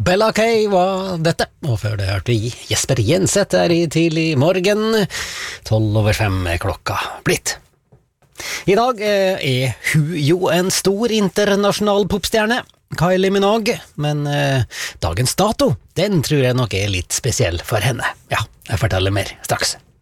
Bella Kay var dette, og før det hørte vi Jesper Jenseth her i tidlig morgen, 5:12 er klokka blitt. I dag er hun jo en stor internasjonal popstjerne, Kylie Minogue, men dagens dato, den tror jeg nok er litt spesiell for henne. Ja, jeg forteller mer straks.